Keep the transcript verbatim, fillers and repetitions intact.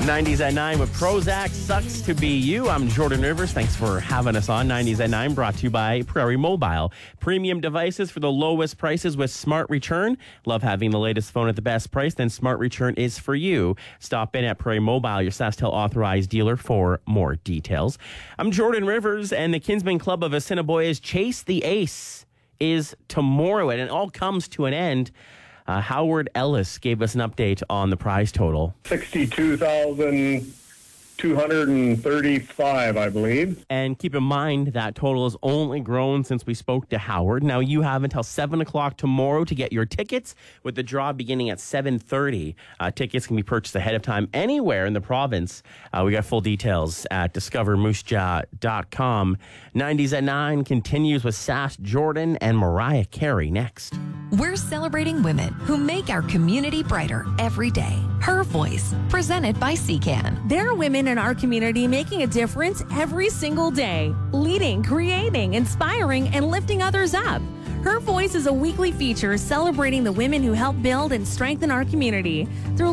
nineties at nine with Prozac, Sucks to Be You. I'm Jordan Rivers. Thanks for having us on nineties at nine, brought to you by Prairie Mobile. Premium devices for the lowest prices with Smart Return. Love having the latest phone at the best price? Then Smart Return is for you. Stop in at Prairie Mobile, your SaskTel authorized dealer, for more details. I'm Jordan Rivers, and the Kinsman Club of Assiniboia's Chase the Ace is tomorrow, and it all comes to an end. Uh, Howard Ellis gave us an update on the prize total. sixty-two thousand two hundred thirty-five, I believe. And keep in mind that total has only grown since we spoke to Howard. Now, you have until seven o'clock tomorrow to get your tickets, with the draw beginning at seven thirty. Uh, tickets can be purchased ahead of time anywhere in the province. Uh, we got full details at discover moose jaw dot com. nineties at nine continues with Sass Jordan and Mariah Carey next. We're celebrating women who make our community brighter every day. Her Voice, presented by C CAN. There are women in our community making a difference every single day, leading, creating, inspiring, and lifting others up. Her Voice is a weekly feature celebrating the women who help build and strengthen our community through